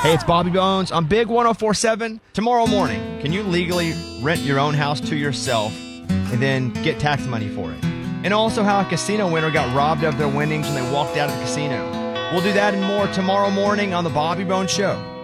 Hey, it's Bobby Bones on Big 104.7. Tomorrow morning, can you legally rent your own house to yourself and then get tax money for it? And also how a casino winner got robbed of their winnings when they walked out of the casino. We'll do that and more tomorrow morning on The Bobby Bones Show.